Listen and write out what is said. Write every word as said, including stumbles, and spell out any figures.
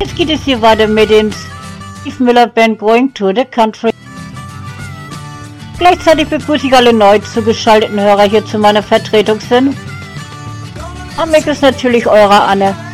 Jetzt geht es hier weiter mit dem Steve Miller Band Going to the Country. Gleichzeitig begrüße ich alle neu zugeschalteten Hörer hier zu meiner Vertretungssendung. Am Mic ist natürlich eure Anne.